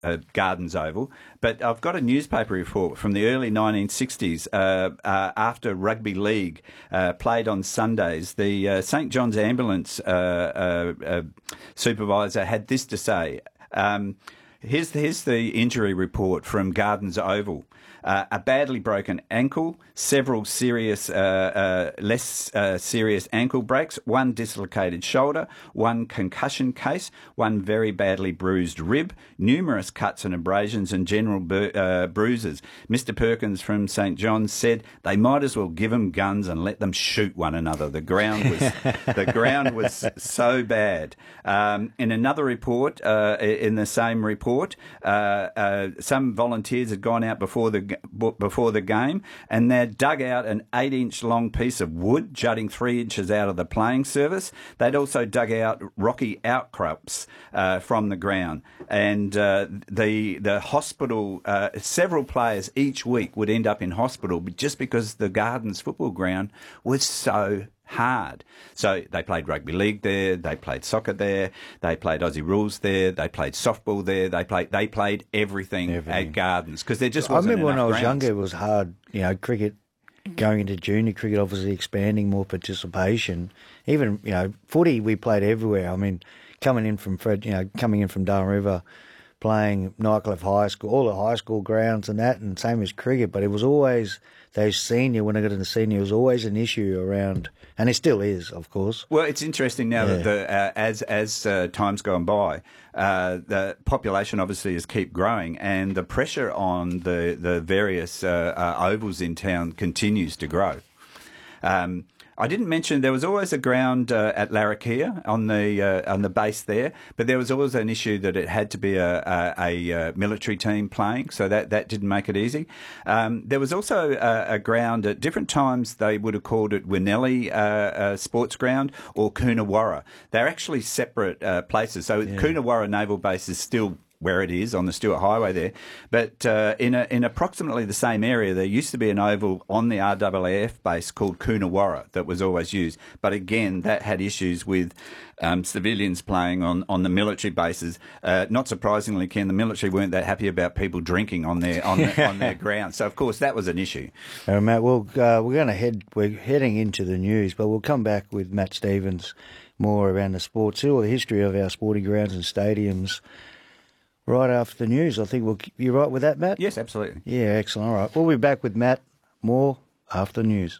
Gardens Oval. But I've got a newspaper report from the early 1960s after rugby league played on Sundays. The St John's Ambulance supervisor had this to say. Here's the injury report from Gardens Oval. A badly broken ankle, several serious, less serious ankle breaks, one dislocated shoulder, one concussion case, one very badly bruised rib, numerous cuts and abrasions and general bruises. Mr. Perkins from St John's said they might as well give them guns and let them shoot one another. The ground was so bad. In another report, in the same report, some volunteers had gone out before the game, and they'd dug out an 8-inch long piece of wood jutting 3 inches out of the playing surface. They'd also dug out rocky outcrops from the ground, and the hospital. Several players each week would end up in hospital just because the Gardens football ground was so hard. So they played rugby league there, they played soccer there, they played Aussie rules there, they played softball there, they played everything. At Gardens because there just wasn't I remember when I was grounds. younger, it was hard. Cricket going into junior cricket, obviously expanding more participation. Even footy, we played everywhere. I mean, coming in from Darling River, playing Nightcliff High School, all the high school grounds and that, and same as cricket. But it was always those senior. When I got into senior, it was always an issue around. And it still is, of course. Well, it's interesting now that as time's gone by, the population obviously has kept growing, and the pressure on the various ovals in town continues to grow. I didn't mention there was always a ground at Larrakia on the base there, but there was always an issue that it had to be a military team playing, so that didn't make it easy. There was also a ground at different times. They would have called it Winnelli Sports Ground or Coonawarra. They're actually separate places. So Coonawarra Naval Base is still where it is on the Stuart Highway there. But in approximately the same area, there used to be an oval on the RAAF base called Coonawarra that was always used. But again, that had issues with civilians playing on the military bases. Not surprisingly, Ken, the military weren't that happy about people drinking on their ground. So, of course, that was an issue. Matt, we're heading into the news, but we'll come back with Matt Stevens more around the sports, all the history of our sporting grounds and stadiums. Right after the news. I think you right with that, Matt? Yes, absolutely. Yeah, excellent. All right. We'll be back with Matt more after the news.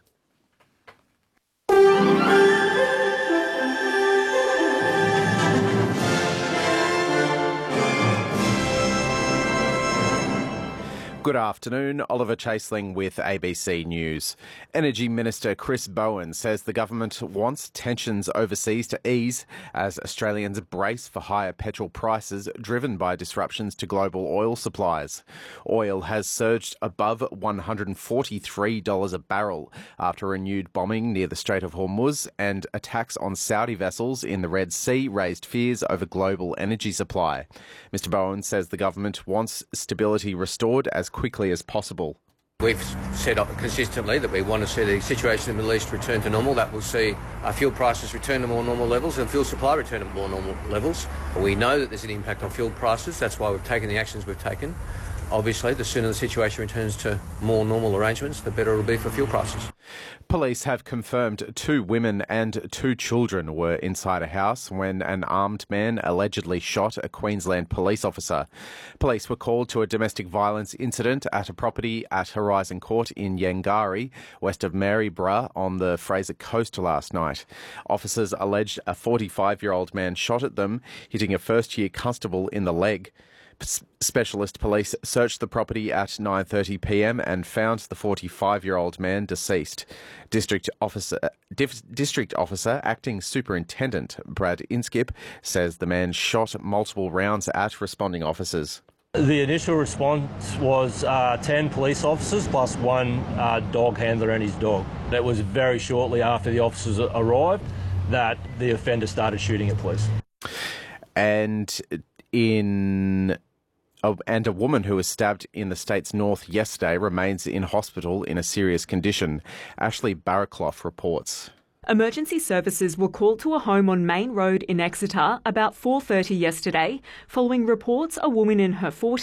Good afternoon, Oliver Chaseling with ABC News. Energy Minister Chris Bowen says the government wants tensions overseas to ease as Australians brace for higher petrol prices driven by disruptions to global oil supplies. Oil has surged above $143 a barrel after renewed bombing near the Strait of Hormuz and attacks on Saudi vessels in the Red Sea raised fears over global energy supply. Mr Bowen says the government wants stability restored as quickly as possible. We've said consistently that we want to see the situation in the Middle East return to normal. That will see our fuel prices return to more normal levels and fuel supply return to more normal levels. We know that there's an impact on fuel prices. That's why we've taken the actions we've taken. Obviously, the sooner the situation returns to more normal arrangements, the better it'll be for fuel prices. Police have confirmed 2 women and 2 children were inside a house when an armed man allegedly shot a Queensland police officer. Police were called to a domestic violence incident at a property at Horizon Court in Yangari, west of Maryborough on the Fraser Coast last night. Officers alleged a 45-year-old man shot at them, hitting a first-year constable in the leg. Specialist police searched the property at 9:30 p.m. and found the 45-year-old man deceased. District Officer Acting Superintendent Brad Inskip says the man shot multiple rounds at responding officers. The initial response was 10 police officers plus 1 dog handler and his dog. It was very shortly after the officers arrived that the offender started shooting at police. And a woman who was stabbed in the state's north yesterday remains in hospital in a serious condition. Ashley Barraclough reports. Emergency services were called to a home on Main Road in Exeter about 4:30 yesterday, following reports a woman in her 40s